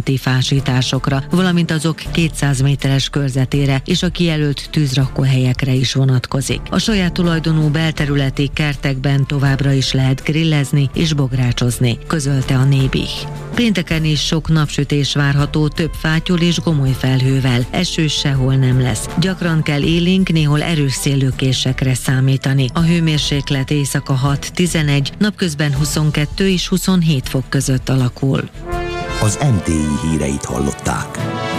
fásításokra, valamint azok 200 méteres körzetére és a kijelölt tűzrakóhelyekre is vonatkozik. A saját tulajdonú belterületi kertekben továbbra is lehet grillezni és bográcsozni, közölte a Nébih. Pénteken is sok napsütés várható, több fátyol és gomoly felhővel, eső sehol nem lesz. Gyakran kell élénk, néhol erős szélőkésekre számítani. A hőmérséklet éjszaka 6-11, napközben 22 és 27 fok között alakul. Az MTI híreit hallották.